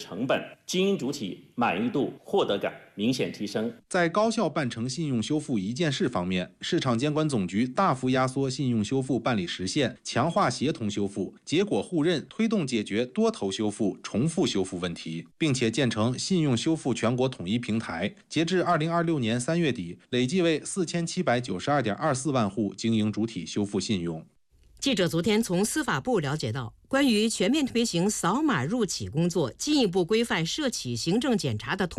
成本，经营主体满意度、获得感明显提升。 在高效办成信用修复一件事方面，市场监管总局大幅压缩信用修复办理时限，强化协同修复、结果互认，推动解决多头修复、重复修复问题，并且建成信用修复全国统一平台。截至2026年3月底，累计为4792.24万户经营主体修复信用。 记者昨天从司法部了解到，关于全面推行扫码入企工作，进一步规范涉企行政检查的